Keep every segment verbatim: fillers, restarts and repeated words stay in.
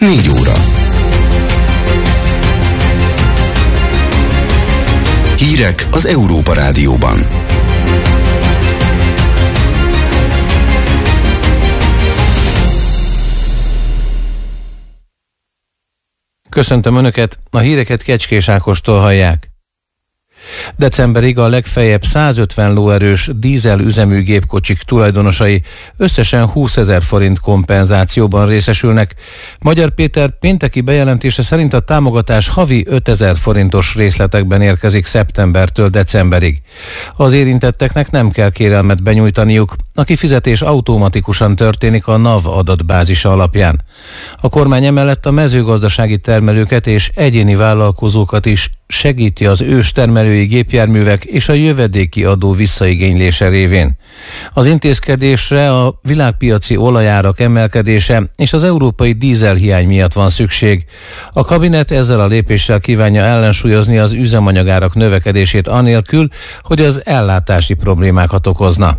négy óra. Hírek az Európa Rádióban. Köszöntöm Önöket, a híreket Kecskés Ákostól hallják. Decemberig a legfeljebb százötven lóerős dízel üzemű gépkocsik tulajdonosai összesen húszezer forint kompenzációban részesülnek. Magyar Péter pénteki bejelentése szerint a támogatás havi ötezer forintos részletekben érkezik szeptembertől decemberig. Az érintetteknek nem kell kérelmet benyújtaniuk, a kifizetés automatikusan történik a NAV adatbázisa alapján. A kormány emellett a mezőgazdasági termelőket és egyéni vállalkozókat is segíti az őstermelői gépjárművek és a jövedéki adó visszaigénylése révén. Az intézkedésre a világpiaci olajárak emelkedése és az európai dízelhiány miatt van szükség. A kabinet ezzel a lépéssel kívánja ellensúlyozni az üzemanyagárak növekedését anélkül, hogy az ellátási problémákat okozna.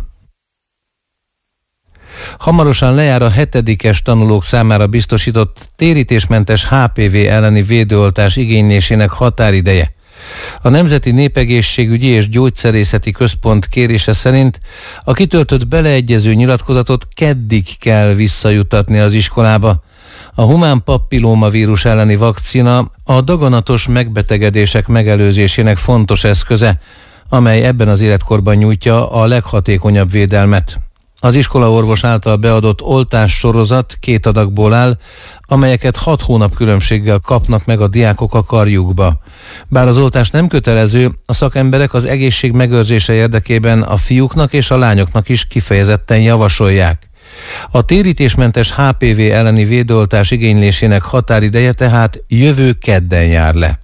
Hamarosan lejár a hetedikes tanulók számára biztosított térítésmentes há pé vé elleni védőoltás igénylésének határideje. A Nemzeti Népegészségügyi és Gyógyszerészeti Központ kérése szerint a kitöltött beleegyező nyilatkozatot keddig kell visszajuttatni az iskolába. A humán papillómavírus elleni vakcina a daganatos megbetegedések megelőzésének fontos eszköze, amely ebben az életkorban nyújtja a leghatékonyabb védelmet. Az iskolaorvos által beadott oltás sorozat két adagból áll, amelyeket hat hónap különbséggel kapnak meg a diákok a karjukba. Bár az oltás nem kötelező, a szakemberek az egészség megőrzése érdekében a fiúknak és a lányoknak is kifejezetten javasolják. A térítésmentes há pé vé elleni védőoltás igénylésének határideje tehát jövő kedden jár le.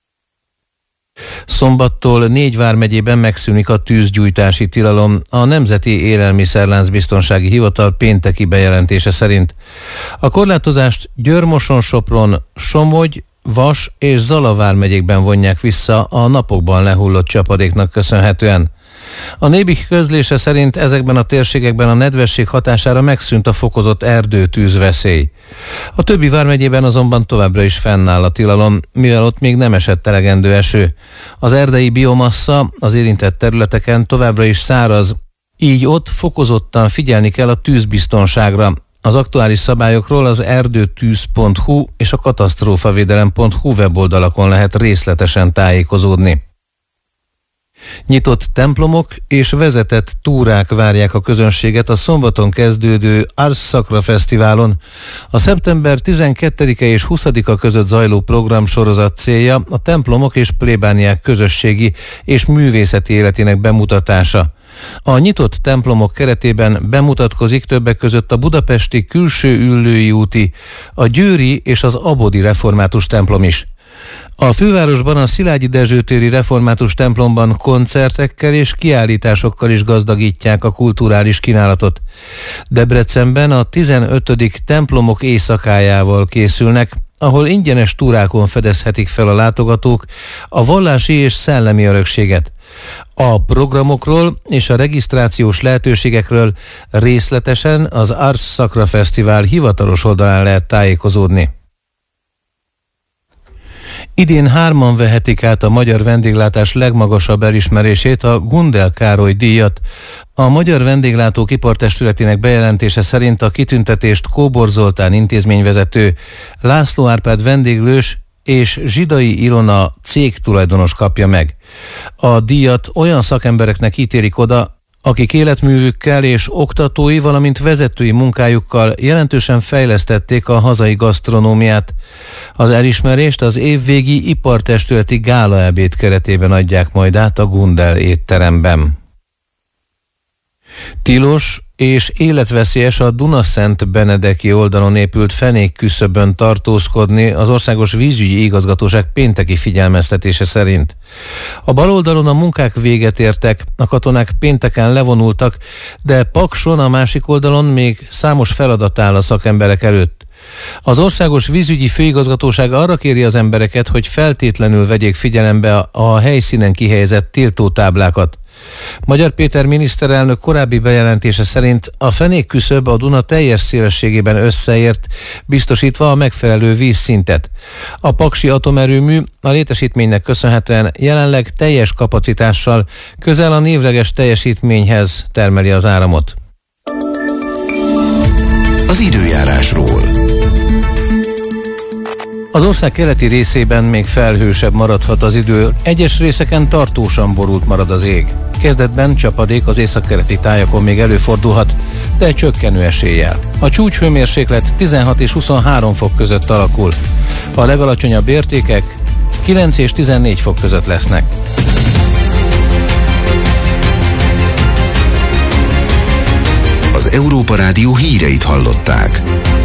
Szombattól négy vármegyében megszűnik a tűzgyújtási tilalom, a Nemzeti Élelmiszerláncbiztonsági Hivatal pénteki bejelentése szerint. A korlátozást Győr-Moson-Sopron, Somogy, Vas és Zala vármegyékben vonják vissza a napokban lehullott csapadéknak köszönhetően. A Nébik közlése szerint ezekben a térségekben a nedvesség hatására megszűnt a fokozott erdőtűzveszély. A többi vármegyében azonban továbbra is fennáll a tilalom, mivel ott még nem esett elegendő eső. Az erdei biomassa az érintett területeken továbbra is száraz, így ott fokozottan figyelni kell a tűzbiztonságra. Az aktuális szabályokról az erdőtűz pont hu és a katasztrófavédelem pont hu weboldalakon lehet részletesen tájékozódni. Nyitott templomok és vezetett túrák várják a közönséget a szombaton kezdődő Ars Sacra Fesztiválon. A szeptember tizenkettedike és huszadika között zajló programsorozat célja a templomok és plébániák közösségi és művészeti életének bemutatása. A nyitott templomok keretében bemutatkozik többek között a budapesti Külső Üllői úti, a győri és az abodi református templom is. A fővárosban a Szilágyi Dezső téri református templomban koncertekkel és kiállításokkal is gazdagítják a kulturális kínálatot. Debrecenben a tizenötödik templomok éjszakájával készülnek, ahol ingyenes túrákon fedezhetik fel a látogatók a vallási és szellemi örökséget. A programokról és a regisztrációs lehetőségekről részletesen az Ars Sacra Fesztivál hivatalos oldalán lehet tájékozódni. Idén hárman vehetik át a magyar vendéglátás legmagasabb elismerését, a Gundel Károly díjat. A Magyar Vendéglátók Ipartestületének bejelentése szerint a kitüntetést Kóbor Zoltán intézményvezető, László Árpád vendéglős és Zsidai Ilona cégtulajdonos kapja meg. A díjat olyan szakembereknek ítélik oda, akik életművükkel és oktatói, valamint vezetői munkájukkal jelentősen fejlesztették a hazai gasztronómiát. Az elismerést az évvégi ipartestületi gálaebéd keretében adják majd át a Gundel étteremben. Tilos és életveszélyes a Dunaszent Benedeki oldalon épült fenékküszöbön tartózkodni az Országos Vízügyi Igazgatóság pénteki figyelmeztetése szerint. A bal oldalon a munkák véget értek, a katonák pénteken levonultak, de Pakson a másik oldalon még számos feladat áll a szakemberek előtt. Az Országos Vízügyi Főigazgatóság arra kéri az embereket, hogy feltétlenül vegyék figyelembe a helyszínen kihelyezett tiltótáblákat. Magyar Péter miniszterelnök korábbi bejelentése szerint a fenékküszöb a Duna teljes szélességében összeért, biztosítva a megfelelő vízszintet. A paksi atomerőmű a létesítménynek köszönhetően jelenleg teljes kapacitással, közel a névleges teljesítményhez termeli az áramot. Az időjárásról. Az ország keleti részében még felhősebb maradhat az idő, egyes részeken tartósan borult marad az ég. Kezdetben csapadék az északkeleti tájakon még előfordulhat, de csökkenő eséllyel. A csúcshőmérséklet tizenhat és huszonhárom fok között alakul. A legalacsonyabb értékek kilenc és tizennégy fok között lesznek. Az Európa Rádió híreit hallották.